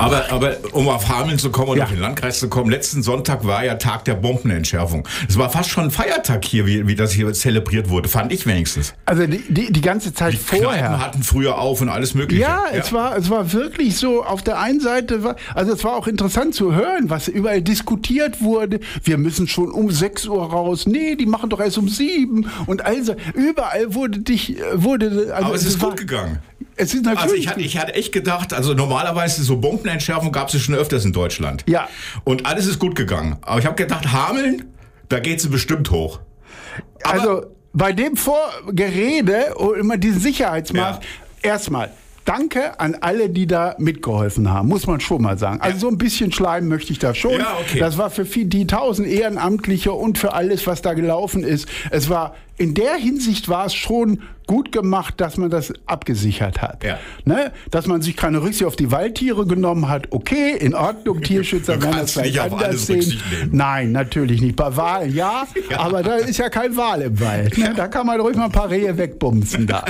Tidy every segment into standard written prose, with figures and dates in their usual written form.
Aber um auf Hameln zu kommen und auf den Landkreis zu kommen, letzten Sonntag war ja Tag der Bombenentschärfung. Es war fast schon ein Feiertag hier, wie das hier zelebriert wurde, fand ich wenigstens. Also die ganze Zeit vorher. Die Kneipen hatten früher auf und alles Mögliche. Ja, es war wirklich so, auf der einen Seite, es war auch interessant zu hören, was überall diskutiert wurde. Wir müssen schon um 6 Uhr raus. Nee, die machen doch erst um 7. Und also überall wurde. Aber es ist gut gegangen. Es ist natürlich. Also ich hatte echt gedacht, also normalerweise so Bombenentschärfung gab es schon öfters in Deutschland. Ja. Und alles ist gut gegangen. Aber ich habe gedacht, Hameln, da geht sie bestimmt hoch. Aber also bei dem Vorgerede und immer diesen Sicherheitsmaß, erstmal. Danke an alle, die da mitgeholfen haben, muss man schon mal sagen. Also so ein bisschen Schleim möchte ich da schon. Ja, okay. Das war für die 1000 Ehrenamtliche und für alles, was da gelaufen ist. Es war, in der Hinsicht war es schon gut gemacht, dass man das abgesichert hat. Ja. Ne? Dass man sich keine Rücksicht auf die Waldtiere genommen hat. Okay, in Ordnung, Tierschützer werden das vielleicht anders sehen. Nein, natürlich nicht. Bei Walen aber da ist ja kein Wal im Wald. Ne? Da kann man ruhig mal ein paar Rehe wegbumsen da.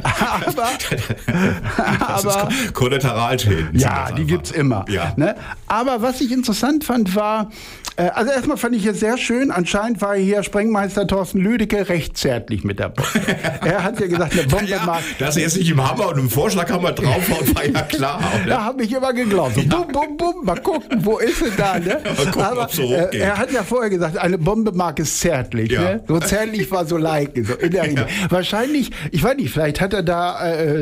Aber Kollateralschäden. Ja, die gibt's immer. Ja. Ne? Aber was ich interessant fand, war, also erstmal fand ich es sehr schön, anscheinend war hier Sprengmeister Thorsten Lüdecke recht zärtlich mit dabei. Er hat ja gesagt, eine Bombe mag... Dass er jetzt nicht im Hammer und im Vorschlaghammer draufhaut, war ja klar. Da habe ich immer geglaubt. So, bum, bum, bum, mal gucken, wo ist sie da? Ne? Aber so er hat ja vorher gesagt, eine Bombe mag es zärtlich. Ja. Ne? So zärtlich war so like. So in der Regel. Wahrscheinlich, ich weiß nicht, vielleicht hat er da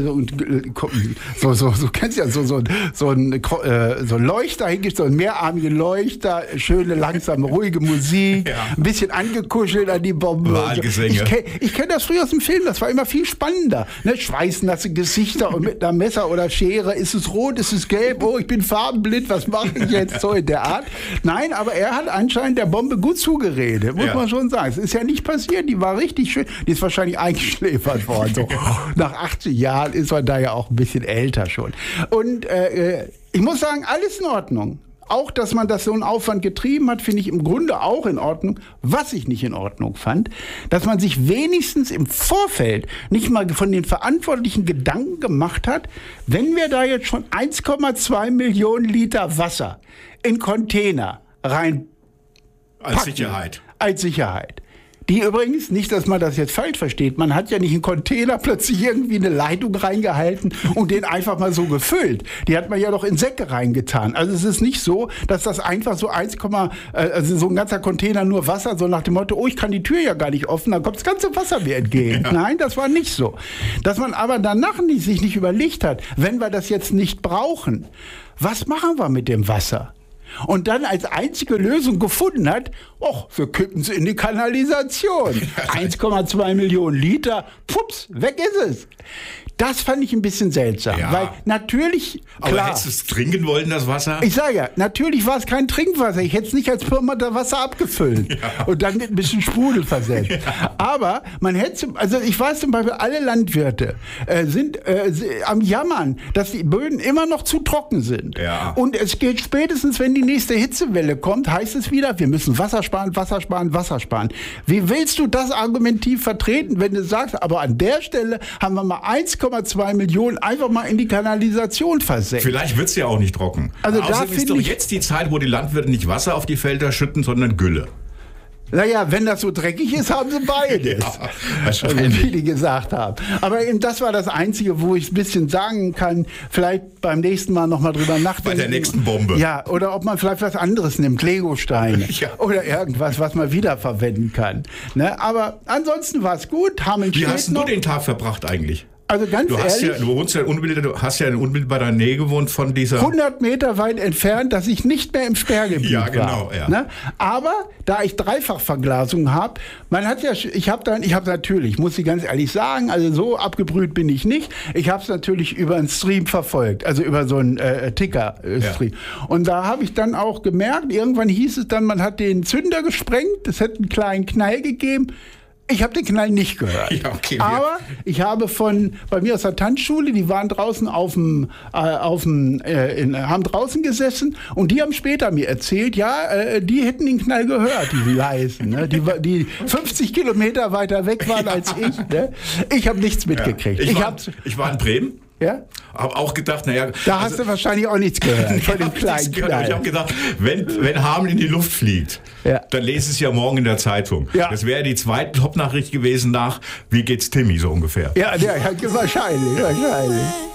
kennst du ja, so ein Leuchter hingestellt, so einen mehrarmigen Leuchter, schöne, langsame, ruhige Musik, ein bisschen angekuschelt an die Bombe. Wahlgesänge. Ich kenn das früher aus dem Film, das war immer viel spannender. Ne? Schweißnasse Gesichter und mit einer Messer oder Schere, ist es rot, ist es gelb, oh, ich bin farbenblind, was mache ich jetzt? So in der Art. Nein, aber er hat anscheinend der Bombe gut zugeredet, muss man schon sagen. Es ist ja nicht passiert, die war richtig schön, die ist wahrscheinlich eingeschläfert worden. So. Nach 80 Jahren ist man da ja auch ein bisschen älter schon. Und ich muss sagen, alles in Ordnung. Auch, dass man das so einen Aufwand getrieben hat, finde ich im Grunde auch in Ordnung. Was ich nicht in Ordnung fand, dass man sich wenigstens im Vorfeld nicht mal von den Verantwortlichen Gedanken gemacht hat, wenn wir da jetzt schon 1,2 Millionen Liter Wasser in Container rein als Sicherheit. Als Sicherheit. Die übrigens, nicht, dass man das jetzt falsch versteht, man hat ja nicht in Container plötzlich irgendwie eine Leitung reingehalten und den einfach mal so gefüllt. Die hat man ja doch in Säcke reingetan. Also es ist nicht so, dass das einfach so also so ein ganzer Container nur Wasser, so nach dem Motto, oh, ich kann die Tür ja gar nicht offen, dann kommt das ganze Wasser mir entgegen. Ja. Nein, das war nicht so. Dass man aber danach sich nicht überlegt hat, wenn wir das jetzt nicht brauchen, was machen wir mit dem Wasser? Und dann als einzige Lösung gefunden hat, wir kippen es in die Kanalisation. 1,2 Millionen Liter, pups, weg ist es. Das fand ich ein bisschen seltsam, weil natürlich, klar. Aber hättest du es trinken wollen, das Wasser? Ich sage ja, natürlich war es kein Trinkwasser. Ich hätte es nicht als Perlmutter Wasser abgefüllt und dann mit ein bisschen Sprudel versetzt. Aber man hätte, also ich weiß zum Beispiel, alle Landwirte sind am Jammern, dass die Böden immer noch zu trocken sind. Ja. Und es geht spätestens, wenn die nächste Hitzewelle kommt, heißt es wieder, wir müssen Wasser sparen, Wasser sparen, Wasser sparen. Wie willst du das argumentiv vertreten, wenn du sagst, aber an der Stelle haben wir mal 1,2 Millionen einfach mal in die Kanalisation versenkt. Vielleicht wird es ja auch nicht trocken. Also außerdem ist doch jetzt die Zeit, wo die Landwirte nicht Wasser auf die Felder schütten, sondern Gülle. Naja, wenn das so dreckig ist, haben sie beides. Wie die gesagt haben. Aber eben das war das Einzige, wo ich ein bisschen sagen kann, vielleicht beim nächsten Mal nochmal drüber nachdenken. Bei der nächsten Bombe. Ja, oder ob man vielleicht was anderes nimmt, Legosteine. Oder irgendwas, was man wiederverwenden kann. Ne? Aber ansonsten war es gut. Wie hast du den Tag verbracht eigentlich? Also ganz ehrlich, du hast ja in unmittelbarer Nähe gewohnt von dieser... 100 Meter weit entfernt, dass ich nicht mehr im Sperrgebiet war. Ja, genau. Ja. Ne? Aber da ich Dreifachverglasung habe, ich habe natürlich, muss ich ganz ehrlich sagen, also so abgebrüht bin ich nicht. Ich habe es natürlich über einen Stream verfolgt, also über so einen Ticker-Stream. Ja. Und da habe ich dann auch gemerkt, irgendwann hieß es dann, man hat den Zünder gesprengt, es hätte einen kleinen Knall gegeben. Ich habe den Knall nicht gehört. Ja, okay, aber ich habe bei mir aus der Tanzschule, die waren draußen haben draußen gesessen und die haben später mir erzählt, die hätten den Knall gehört, die leisen, ne? Die 50 Kilometer weiter weg waren als ich. Ne? Ich habe nichts mitgekriegt. Ich war in Bremen. Ja? Hab auch gedacht, naja... Da hast du wahrscheinlich auch nichts gehört von dem kleinen Knall. Ich habe gedacht, wenn Hameln in die Luft fliegt, dann lese es ja morgen in der Zeitung. Ja. Das wäre die zweite Top-Nachricht gewesen nach, wie geht's Timmy so ungefähr. Ja, wahrscheinlich.